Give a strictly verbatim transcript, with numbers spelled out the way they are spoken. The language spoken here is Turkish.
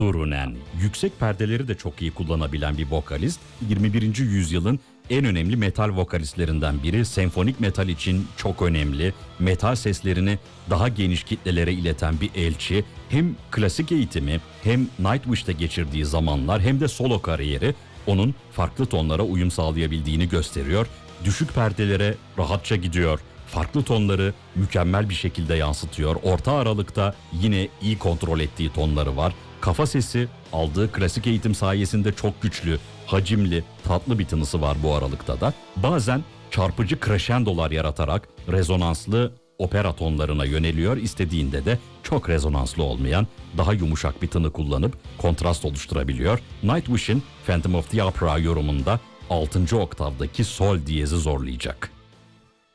Turunen, yüksek perdeleri de çok iyi kullanabilen bir vokalist. yirmi birinci yüzyılın en önemli metal vokalistlerinden biri. Senfonik metal için çok önemli. Metal seslerini daha geniş kitlelere ileten bir elçi. Hem klasik eğitimi hem Nightwish'te geçirdiği zamanlar hem de solo kariyeri onun farklı tonlara uyum sağlayabildiğini gösteriyor. Düşük perdelere rahatça gidiyor. Farklı tonları mükemmel bir şekilde yansıtıyor. Orta aralıkta yine iyi kontrol ettiği tonları var. Kafa sesi aldığı klasik eğitim sayesinde çok güçlü, hacimli, tatlı bir tınısı var bu aralıkta da. Bazen çarpıcı crescendolar yaratarak rezonanslı opera tonlarına yöneliyor. İstediğinde de çok rezonanslı olmayan, daha yumuşak bir tını kullanıp kontrast oluşturabiliyor. Nightwish'in Phantom of the Opera yorumunda altıncı oktavdaki sol diyezi zorlayacak.